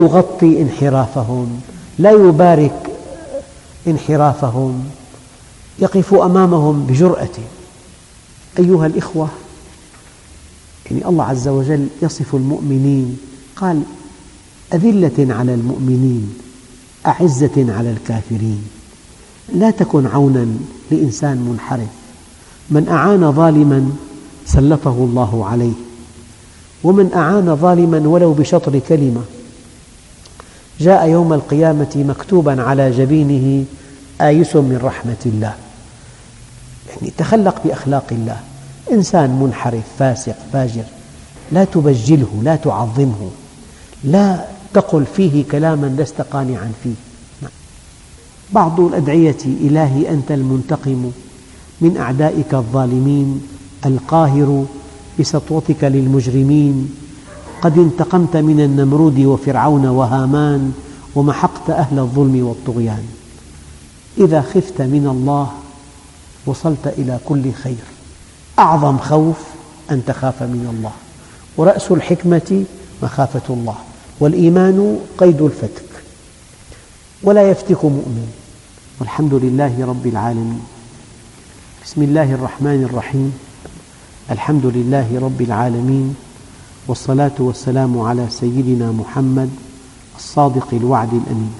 يغطي انحرافهم، لا يبارك انحرافهم، يقف أمامهم بجرأة. أيها الإخوة، يعني الله عز وجل يصف المؤمنين قال: أذلة على المؤمنين أعزة على الكافرين. لا تكن عونا لإنسان منحرف. من أعان ظالما سلطه الله عليه، ومن أعان ظالما ولو بشطر كلمة جاء يوم القيامة مكتوبا على جبينه آيس من رحمة الله. يعني تخلق بأخلاق الله. إنسان منحرف فاسق فاجر لا تبجله، لا تعظمه، لا تقل فيه كلاما لست قانعا فيه. بعض الأدعية: إلهي أنت المنتقم من أعدائك الظالمين، القاهر بسطوتك للمجرمين، قد انتقمت من النمرود وفرعون وهامان، ومحقت أهل الظلم والطغيان. إذا خفت من الله وصلت إلى كل خير. أعظم خوف أن تخاف من الله، ورأس الحكمة مخافة الله، والإيمان قيد الفتك، ولا يفتك مؤمن. والحمد لله رب العالمين. بسم الله الرحمن الرحيم. الحمد لله رب العالمين، والصلاة والسلام على سيدنا محمد الصادق الوعد الأمين.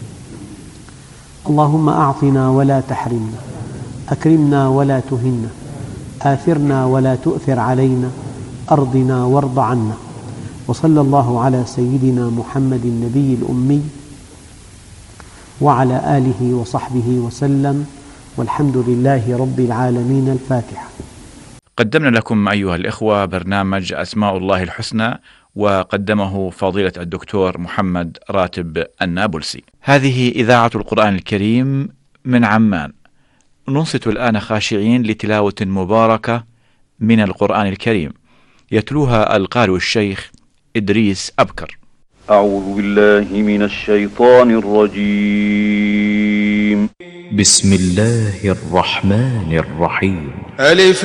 اللهم أعطنا ولا تحرمنا، أكرمنا ولا تهنا، آثرنا ولا تؤثر علينا، أرضنا وارض عنا. وصلى الله على سيدنا محمد النبي الأمي وعلى آله وصحبه وسلم، والحمد لله رب العالمين. الفاتحة. قدمنا لكم أيها الإخوة برنامج أسماء الله الحسنى، وقدمه فضيلة الدكتور محمد راتب النابلسي. هذه إذاعة القرآن الكريم من عمان. ننصت الآن خاشعين لتلاوة مباركة من القرآن الكريم، يتلوها القارئ الشيخ إدريس أبكر. أعوذ بالله من الشيطان الرجيم. بسم الله الرحمن الرحيم. ألف